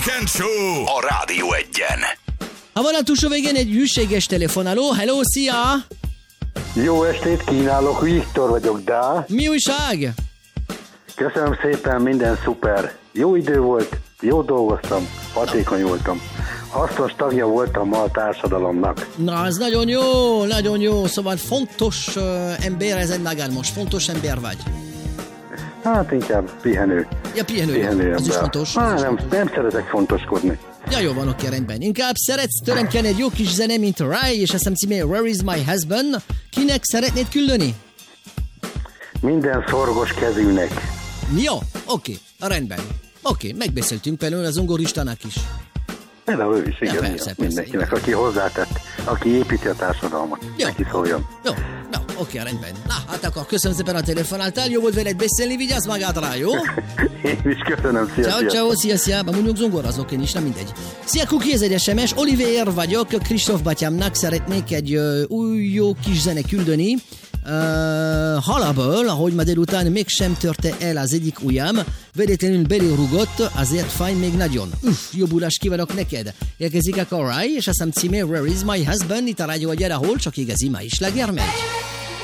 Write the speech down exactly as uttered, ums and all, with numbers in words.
Kent Show a Rádió Egyen. A vonal túlsó végén egy hűséges telefonáló. Hello, szia! Jó estét kínálok, Viktor vagyok, de... Mi újság? Köszönöm szépen, minden szuper. Jó idő volt, jó dolgoztam, hatékony voltam. Hasznos tagja voltam ma a társadalomnak. Na, ez nagyon jó, nagyon jó. Szóval fontos uh, ember ez egy nagán most. Fontos ember vagy. Hát inkább pihenő. Ja, pihenő. Pihenő az is fontos. Há, az is nem, fontos. nem szeretek fontoskodni. Ja, jó van, oké, rendben. Inkább szeretsz tőlem kellene egy jó kis zene, mint Rai, és azt hiszem címé Where is my husband? Kinek szeretnéd küldeni? Minden szorgos kezűnek. Jó, oké, rendben. Oké, megbeszéltünk például az ungoristának is. Például ő is, igen, Ja, persze, igen. persze, Mindenkinek, igen. aki hozzátett, aki építi a társadalmat. Jó. Neki szóljon. Jó, jó, oké, rendben. Na, hát akkor köszönöm szépen a telefonáltál, jó volt veled beszélni, vigyázz magadra, jó? Én is köszönöm, szia, Ciao, szia. ciao, szia, szia, mondjuk zongorazok én is, nem mindegy. Szia, Kuki, ez egy es em es, Oliver vagyok, Kristóf batyámnak szeretnék egy uh, új jó kis zene küldeni. Uh, halaből, ahogy ma délután mégsem törte el az egyik ujjam, véletlenül belérugott, azért fáj még nagyon. Uff, jobbulást kívánok neked. Érkezik a Rai, és azt hiszem címe Where is my husband? Itt a rádió, hogy ahol csak igazi ma is leger megy.